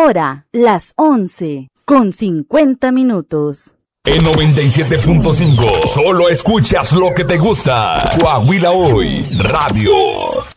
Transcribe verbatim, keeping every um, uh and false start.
hora, las once, con cincuenta minutos. En noventa y siete punto cinco, solo escuchas lo que te gusta. Coahuila Hoy, Radio.